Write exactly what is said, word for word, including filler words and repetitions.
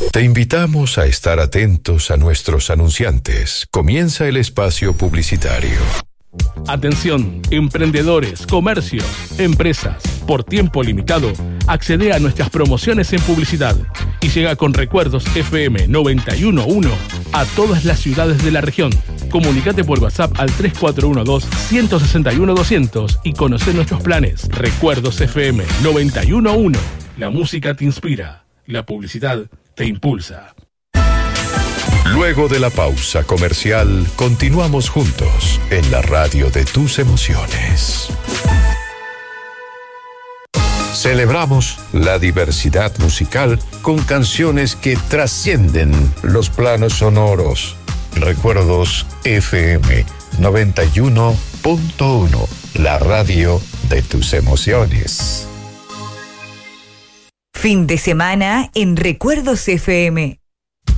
Te invitamos a estar atentos a nuestros anunciantes. Comienza el espacio publicitario. Atención, emprendedores, comercios, empresas. Por tiempo limitado, accede a nuestras promociones en publicidad y llega con Recuerdos F M noventa y uno punto uno a todas las ciudades de la región. Comunícate por WhatsApp al tres cuatro uno dos, uno seis uno, dos cero cero y conoce nuestros planes. Recuerdos F M noventa y uno punto uno. La música te inspira, la publicidad te impulsa. Luego de la pausa comercial, continuamos juntos en la radio de tus emociones. Celebramos la diversidad musical con canciones que trascienden los planos sonoros. Recuerdos F M noventa y uno punto uno, la radio de tus emociones. Fin de semana en Recuerdos F M.